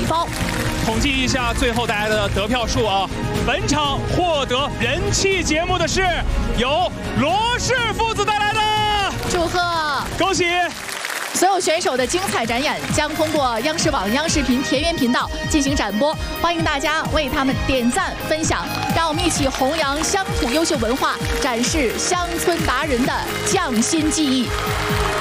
包。 统计一下最后大家的得票数啊！本场获得人气节目的是由罗氏父子带来的， 祝贺， 恭喜！ 所有选手的精彩展演将通过央视网、央视频田园频道进行展播，欢迎大家为他们点赞分享，让我们一起弘扬乡土优秀文化，展示乡村达人的匠心技艺。